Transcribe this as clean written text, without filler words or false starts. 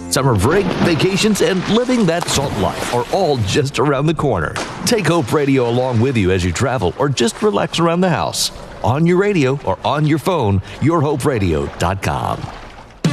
Summer break, vacations, and living that salt life are all just around the corner. Take Hope Radio along with you as you travel or just relax around the house. On your radio or on your phone, yourhoperadio.com.